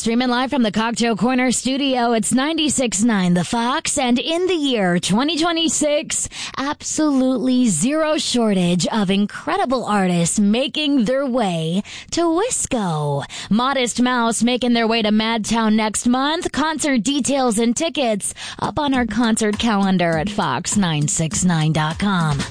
Streaming live from the Cocktail Corner studio, it's 96.9 The Fox, and in the year 2026, absolutely zero shortage of incredible artists making their way to Wisco. Modest Mouse making their way to Madtown next month. Concert details and tickets up on our concert calendar at fox969.com.